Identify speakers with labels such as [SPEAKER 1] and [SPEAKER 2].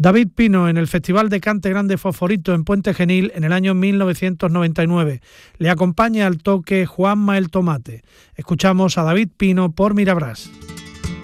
[SPEAKER 1] David Pino en el Festival de Cante Grande Fosforito en Puente Genil en el año 1999. Le acompaña al toque Juanma el Tomate. Escuchamos a David Pino por Mirabras.